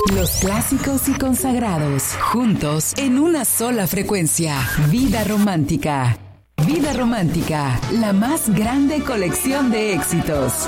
Los clásicos y consagrados, juntos en una sola frecuencia. Vida Romántica. Vida Romántica, la más grande colección de éxitos.